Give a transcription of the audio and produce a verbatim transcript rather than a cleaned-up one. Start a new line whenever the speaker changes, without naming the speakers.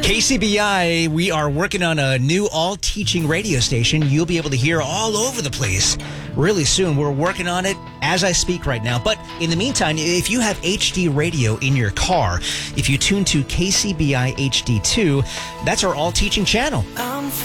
K C B I, we are working on a new all-teaching radio station you'll be able to hear all over the place really soon. We're working on it as I speak right now. But in the meantime, if you have H D radio in your car, if you tune to K C B I H D two, that's our all-teaching channel.